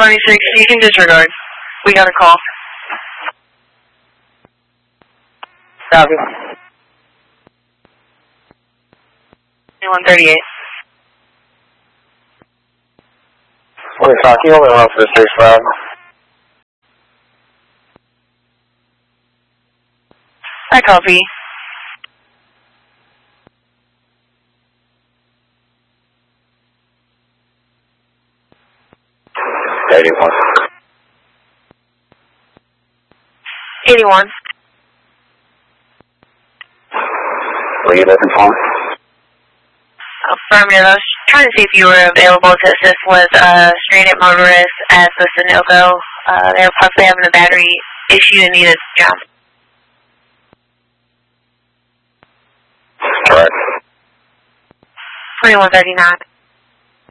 26, you can disregard. We got a call. Copy. 138. We're talking over the for 65. I copy. $81. 81. What are you looking for? Affirmative. I was trying to see if you were available to assist with stranded motorists at the Sunoco. They're possibly having a battery issue and need a jump. Correct. 2139.